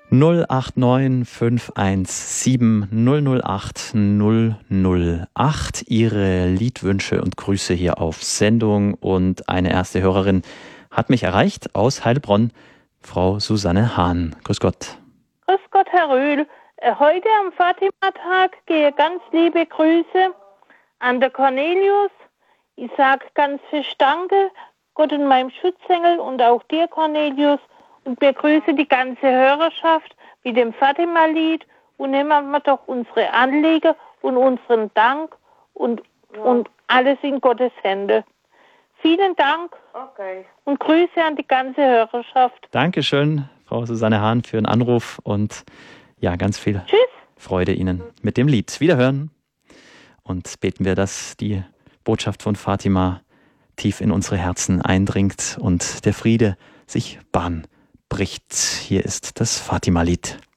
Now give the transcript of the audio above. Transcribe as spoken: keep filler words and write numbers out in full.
null acht neun fünf eins sieben null null acht null null acht. Ihre Liedwünsche und Grüße hier auf Sendung. Und eine erste Hörerin hat mich erreicht aus Heilbronn, Frau Susanne Hahn. Grüß Gott. Grüß Gott, Herr Rühl. Heute am Fatima-Tag gehe ganz liebe Grüße an der Cornelius. Ich sage ganz fest Danke, Gott und meinem Schutzengel und auch dir, Cornelius. Und begrüße die ganze Hörerschaft mit dem Fatima-Lied und nehmen wir doch unsere Anliegen und unseren Dank und, ja. und alles in Gottes Hände. Vielen Dank okay. und Grüße an die ganze Hörerschaft. Dankeschön, Frau Susanne Hahn, für den Anruf und ja, ganz viel Tschüss. Freude Ihnen mit dem Lied. Wiederhören und beten wir, dass die Botschaft von Fatima tief in unsere Herzen eindringt und der Friede sich Bahn bricht. Hier ist das Fatima-Lied.